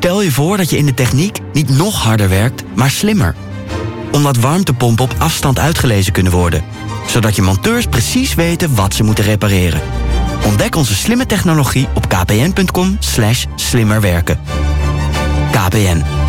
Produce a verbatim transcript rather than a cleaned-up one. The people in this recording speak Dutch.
Stel je voor dat je in de techniek niet nog harder werkt, maar slimmer. Omdat warmtepompen op afstand uitgelezen kunnen worden. Zodat je monteurs precies weten wat ze moeten repareren. Ontdek onze slimme technologie op kpn punt com slash slimmerwerken. K P N.